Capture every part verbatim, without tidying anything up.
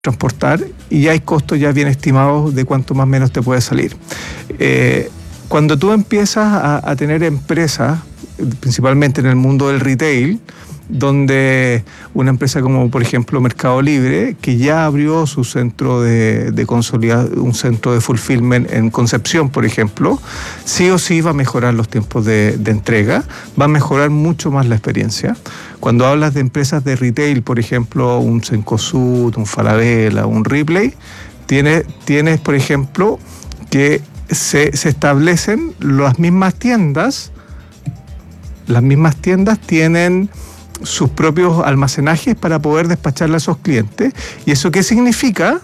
transportar y hay costos ya bien estimados de cuánto más o menos te puede salir. Eh, cuando tú empiezas a, a tener empresas, principalmente en el mundo del retail, donde una empresa como por ejemplo Mercado Libre, que ya abrió su centro de, de consolidación, un centro de fulfillment en Concepción, por ejemplo, sí o sí va a mejorar los tiempos de, de entrega, va a mejorar mucho más la experiencia. Cuando hablas de empresas de retail, por ejemplo, un Cencosud, un Falabella, un Ripley, tienes, tienes por ejemplo, que se, se establecen las mismas tiendas, las mismas tiendas tienen sus propios almacenajes para poder despacharle a esos clientes. ¿Y eso qué significa?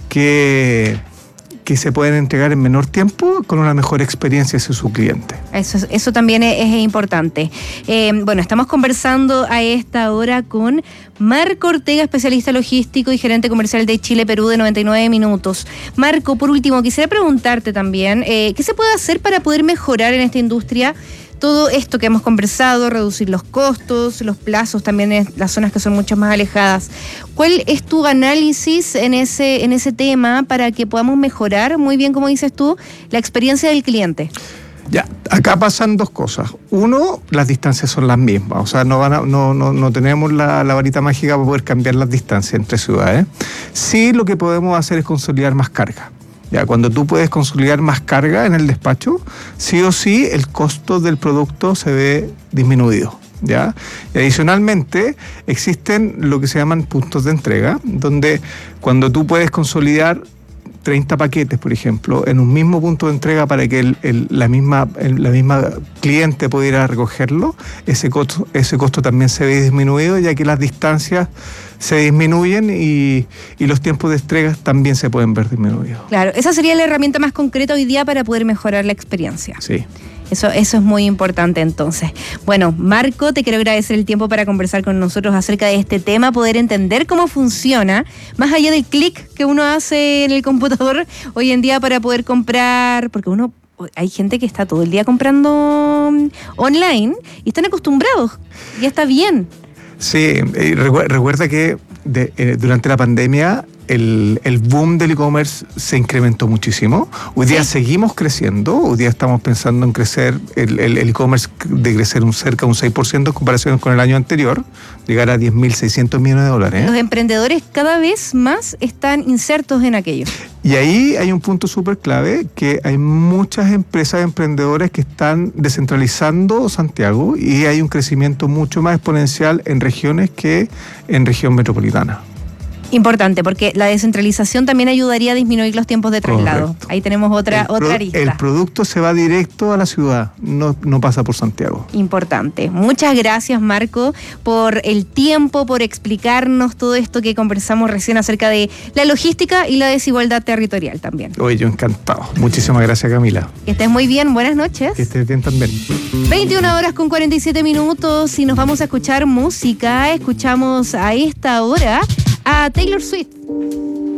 Que, que se pueden entregar en menor tiempo con una mejor experiencia hacia su cliente. Eso, eso también es, es importante. Eh, bueno, estamos conversando a esta hora con Marco Ortega, especialista logístico y gerente comercial de Chile Perú de noventa y nueve minutos. Marco, por último, quisiera preguntarte también, eh, ¿qué se puede hacer para poder mejorar en esta industria todo esto que hemos conversado, reducir los costos, los plazos también en las zonas que son mucho más alejadas? ¿Cuál es tu análisis en ese, en ese tema para que podamos mejorar, muy bien como dices tú, la experiencia del cliente? Ya, acá pasan dos cosas. Uno, las distancias son las mismas, o sea, no, van a, no, no, no tenemos la, la varita mágica para poder cambiar las distancias entre ciudades. Sí, lo que podemos hacer es consolidar más carga. Ya, cuando tú puedes consolidar más carga en el despacho, sí o sí el costo del producto se ve disminuido. ¿Ya? Y adicionalmente existen lo que se llaman puntos de entrega, donde cuando tú puedes consolidar treinta paquetes, por ejemplo, en un mismo punto de entrega para que el, el, la, misma, el, la misma cliente pudiera recogerlo, ese costo, ese costo también se ve disminuido, ya que las distancias se disminuyen y, y los tiempos de entrega también se pueden ver disminuidos. Claro, esa sería la herramienta más concreta hoy día para poder mejorar la experiencia. Sí. Eso, eso es muy importante entonces. Bueno, Marco, te quiero agradecer el tiempo para conversar con nosotros acerca de este tema, poder entender cómo funciona, más allá del clic que uno hace en el computador hoy en día para poder comprar, porque uno, hay gente que está todo el día comprando online y están acostumbrados, ya está bien. Sí, eh, recu- recuerda que de, eh, durante la pandemia el, el boom del e-commerce se incrementó muchísimo. Hoy día sí. Seguimos creciendo, hoy día estamos pensando en crecer, el, el, el e-commerce de crecer un cerca de un seis por ciento en comparación con el año anterior, llegar a diez mil seiscientos millones de dólares. Los emprendedores cada vez más están insertos en aquello. Y ahí hay un punto súper clave, que hay muchas empresas emprendedores que están descentralizando Santiago y hay un crecimiento mucho más exponencial en regiones que en región metropolitana. Importante, porque la descentralización también ayudaría a disminuir los tiempos de traslado. Correcto. Ahí tenemos otra, el otra pro, arista. El producto se va directo a la ciudad, no, no pasa por Santiago. Importante. Muchas gracias, Marco, por el tiempo, por explicarnos todo esto que conversamos recién acerca de la logística y la desigualdad territorial también. Oye, yo encantado. Muchísimas gracias, Camila. Que estés muy bien. Buenas noches. Que estés bien también. veintiuna horas con cuarenta y siete minutos y nos vamos a escuchar música. Escuchamos a esta hora a Taylor Swift.